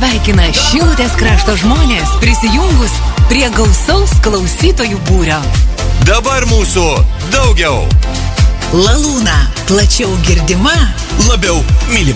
sveikina Šilutės krašto žmonės prisijungus prie gausaus klausytojų būrio. Dabar mūsų daugiau. Lalūna, plačiau girdima, Labiau mylima.